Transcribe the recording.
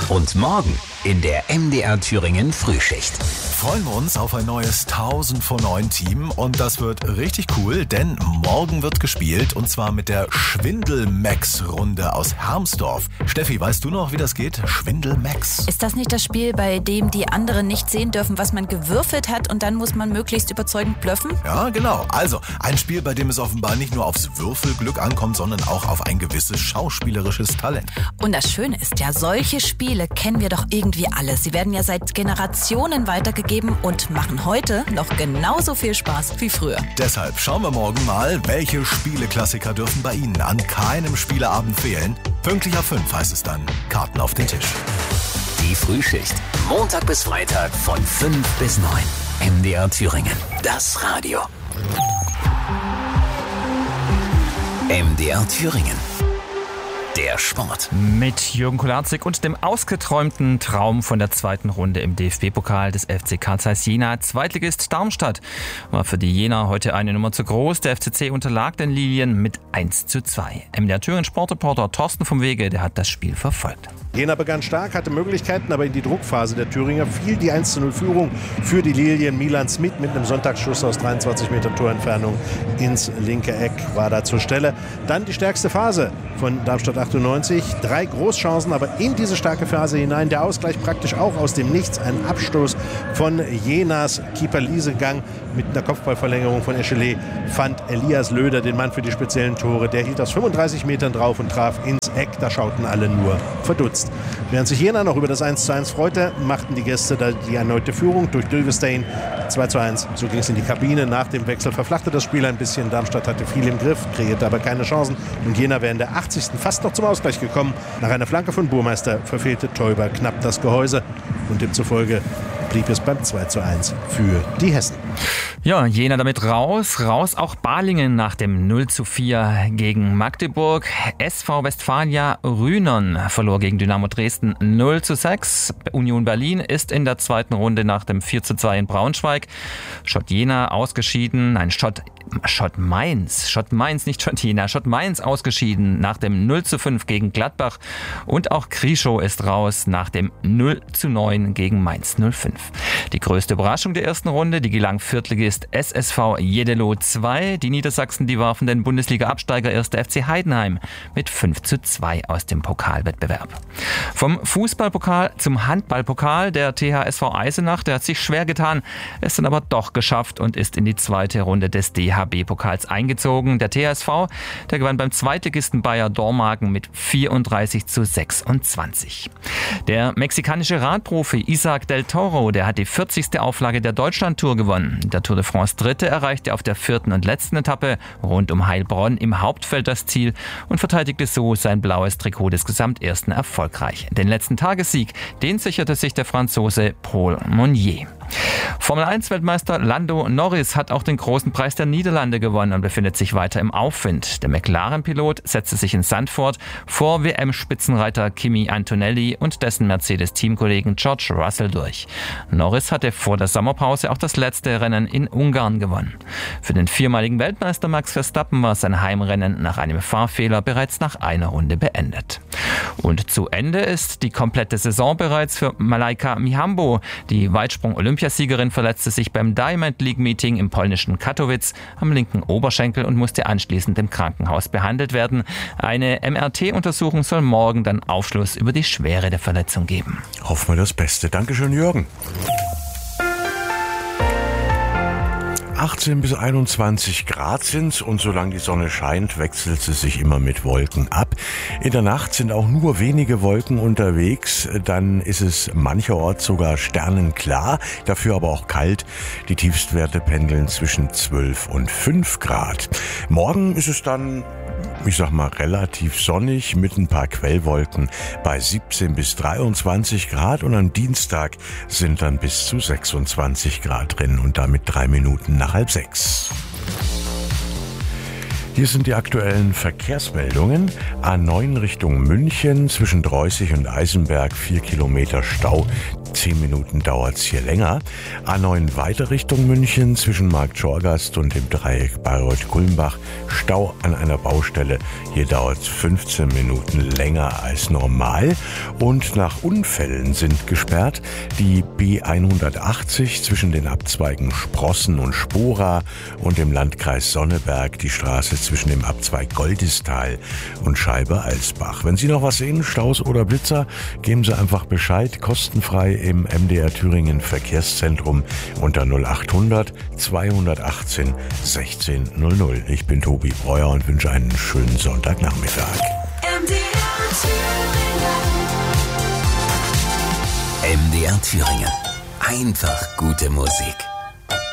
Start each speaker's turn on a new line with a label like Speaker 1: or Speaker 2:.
Speaker 1: Und morgen in der MDR Thüringen Frühschicht.
Speaker 2: Freuen wir uns auf ein neues 1000 vor 9 Team und das wird richtig cool, denn morgen wird gespielt und zwar mit der Schwindel-Max-Runde aus Hermsdorf. Steffi, weißt du noch, wie das geht? Schwindel-Max.
Speaker 3: Ist das nicht das Spiel, bei dem die anderen nicht sehen dürfen, was man gewürfelt hat und dann muss man möglichst überzeugend bluffen?
Speaker 2: Ja, genau. Also ein Spiel, bei dem es offenbar nicht nur aufs Würfelglück ankommt, sondern auch auf ein gewisses schauspielerisches Talent.
Speaker 3: Und das Schöne ist ja, solche Spiele kennen wir doch irgendwie alle. Sie werden ja seit Generationen weitergegeben und machen heute noch genauso viel Spaß wie früher.
Speaker 2: Deshalb schauen wir morgen mal, welche Spieleklassiker dürfen bei Ihnen an keinem Spieleabend fehlen. Pünktlich ab 5 heißt es dann Karten auf den Tisch.
Speaker 1: Die Frühschicht. Montag bis Freitag von 5 bis 9. MDR Thüringen. Das Radio. MDR Thüringen. Der Sport.
Speaker 4: Mit Jürgen Kolarzig und dem ausgeträumten Traum von der zweiten Runde im DFB-Pokal des FC Carl Zeiss Jena. Zweitligist Darmstadt war für die Jena heute eine Nummer zu groß. Der FCC unterlag den Lilien mit 1:2. MDR Thüringen Sportreporter Thorsten vom Wege, der hat das Spiel verfolgt.
Speaker 5: Jena begann stark, hatte Möglichkeiten, aber in die Druckphase der Thüringer fiel die 1:0-Führung für die Lilien. Milan Smith mit einem Sonntagsschuss aus 23 Metern Torentfernung ins linke Eck war da zur Stelle. Dann die stärkste Phase von Darmstadt 98. 3 Großchancen, aber in diese starke Phase hinein. Der Ausgleich praktisch auch aus dem Nichts. Ein Abstoß von Jenas Keeper Liesegang mit einer Kopfballverlängerung von Eschelet fand Elias Löder den Mann für die speziellen Tore. Der hielt aus 35 Metern drauf und traf ins Eck. Da schauten alle nur verdutzt. Während sich Jena noch über das 1:1 freute, machten die Gäste da die erneute Führung durch Dülvestein 2:1. So ging es in die Kabine. Nach dem Wechsel verflachte das Spiel ein bisschen. Darmstadt hatte viel im Griff, kreierte aber keine Chancen. Und Jena wäre in der 80. fast noch zum Ausgleich gekommen. Nach einer Flanke von Burmeister verfehlte Teuber knapp das Gehäuse. Und demzufolge blieb es beim 2:1 für die Hessen.
Speaker 4: Ja, Jena damit raus auch Balingen nach dem 0:4 gegen Magdeburg. SV Westfalia Rhynern verlor gegen Dynamo Dresden 0:6. Union Berlin ist in der zweiten Runde nach dem 4:2 in Braunschweig. Schott Jena ausgeschieden, Schott Mainz ausgeschieden nach dem 0:5 gegen Gladbach und auch Krischow ist raus nach dem 0:9 gegen Mainz 05. Die größte Überraschung der ersten Runde, die gelang Viertligist SSV Jeddelo 2. Die Niedersachsen, die warfen den Bundesliga-Absteiger 1. FC Heidenheim mit 5:2 aus dem Pokalwettbewerb. Vom Fußballpokal zum Handballpokal, der THSV Eisenach, der hat sich schwer getan, es dann aber doch geschafft und ist in die zweite Runde des DHB-Pokals eingezogen. Der THSV, der gewann beim Zweitligisten Bayer Dormagen mit 34:26. Der mexikanische Radprofi Isaac del Toro, der hat die 40. Auflage der Deutschlandtour gewonnen. Der Tour de France Dritte erreichte auf der 4. und letzten Etappe rund um Heilbronn im Hauptfeld das Ziel und verteidigte so sein blaues Trikot des Gesamtersten erfolgreich. Den letzten Tagessieg, den sicherte sich der Franzose Paul Monnier. Formel-1-Weltmeister Lando Norris hat auch den großen Preis der Niederlande gewonnen und befindet sich weiter im Aufwind. Der McLaren-Pilot setzte sich in Zandvoort vor WM-Spitzenreiter Kimi Antonelli und dessen Mercedes-Teamkollegen George Russell durch. Norris hatte vor der Sommerpause auch das letzte Rennen in Ungarn gewonnen. Für den viermaligen Weltmeister Max Verstappen war sein Heimrennen nach einem Fahrfehler bereits nach einer Runde beendet. Und zu Ende ist die komplette Saison bereits für Malaika Mihambo. Die Weitsprung-Olympiasiegerin verletzte sich beim Diamond League Meeting im polnischen Katowice am linken Oberschenkel und musste anschließend im Krankenhaus behandelt werden. Eine MRT-Untersuchung soll morgen dann Aufschluss über die Schwere der Verletzung geben.
Speaker 6: Hoffen wir das Beste. Dankeschön, Jürgen. 18 bis 21 Grad sind's und solange die Sonne scheint, wechselt sie sich immer mit Wolken ab. In der Nacht sind auch nur wenige Wolken unterwegs, dann ist es mancherorts sogar sternenklar, dafür aber auch kalt. Die Tiefstwerte pendeln zwischen 12 und 5 Grad. Morgen ist es dann, ich sag mal, relativ sonnig mit ein paar Quellwolken bei 17 bis 23 Grad und am Dienstag sind dann bis zu 26 Grad drin und damit 3 Minuten nach 5:30. Hier sind die aktuellen Verkehrsmeldungen. A9 Richtung München zwischen Dreußig und Eisenberg 4 Kilometer Stau. 10 Minuten dauert es hier länger. A9 weiter Richtung München zwischen Marktschorgast und dem Dreieck Bayreuth-Kulmbach. Stau an einer Baustelle. Hier dauert es 15 Minuten länger als normal. Und nach Unfällen sind gesperrt die B180 zwischen den Abzweigen Sprossen und Spora und im Landkreis Sonneberg die Straße zwischen dem Abzweig Goldistal und Scheibe-Alsbach. Wenn Sie noch was sehen, Staus oder Blitzer, geben Sie einfach Bescheid, kostenfrei im MDR Thüringen Verkehrszentrum unter 0800 218 1600. Ich bin Tobi Breuer und wünsche einen schönen Sonntagnachmittag.
Speaker 1: MDR Thüringen. Einfach gute Musik.